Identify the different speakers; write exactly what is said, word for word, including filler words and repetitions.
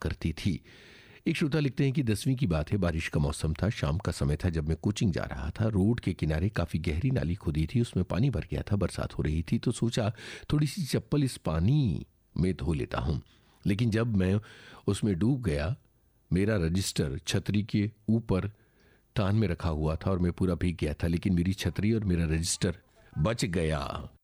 Speaker 1: करती थी। एक श्रोता लिखते हैं कि दसवीं की बात है, बारिश का मौसम था, शाम का समय था, जब मैं कोचिंग जा रहा था। रोड के किनारे काफ़ी गहरी नाली खुदी थी, उसमें पानी भर गया था। बरसात हो रही थी तो सोचा थोड़ी सी चप्पल इस पानी में धो लेता हूँ, लेकिन जब मैं उसमें डूब गया, मेरा रजिस्टर छतरी के ऊपर तान में रखा हुआ था और मैं पूरा भीग गया था, लेकिन मेरी छतरी और मेरा रजिस्टर बच गया।